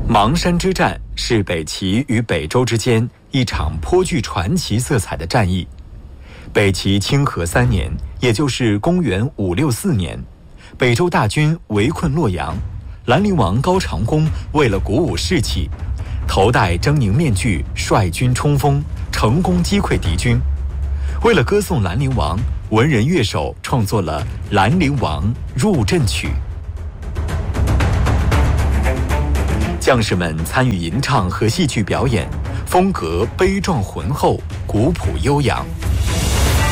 邙山之战是北齐与北周之间一场颇具传奇色彩的战役。北齐清和3年，也就是公元564年，北周大军围困洛阳，兰陵王高长恭为了鼓舞士气，头戴狰狞面具，率军冲锋，成功击溃敌军。为了歌颂兰陵王，文人乐手创作了《兰陵王入阵曲》。将士们参与吟唱和戏剧表演，风格悲壮浑厚，古朴悠扬。